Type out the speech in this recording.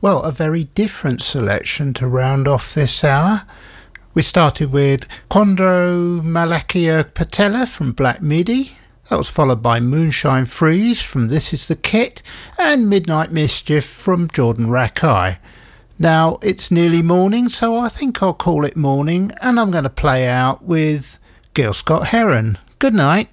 Well, a very different selection to round off this hour. We started with Quandro Malakia Patella from Black Midi. That was followed by Moonshine Freeze from This Is The Kit and Midnight Mischief from Jordan Rakai. Now, it's nearly morning, so I think I'll call it morning, and I'm going to play out with Gil Scott-Heron. Good night.